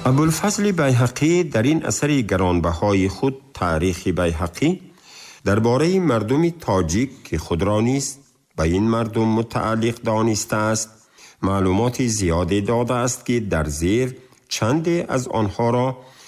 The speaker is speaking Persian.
ابوالفضل بیهقی در این اثر گرانبهای خود تاریخ بیهقی درباره مردم تاجیک که خود را نیز به این مردم متعلق دانسته است معلومات زیادی داده است که در زیر چند از آنها را